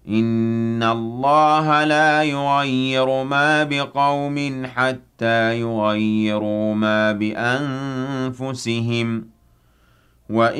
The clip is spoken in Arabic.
إِنَّ اللَّهَ لَا يُغَيِّرُ مَا بِقَوْمٍ حَتَّىٰ يُغَيِّرُوا مَا بِأَنفُسِهِمْ ۗ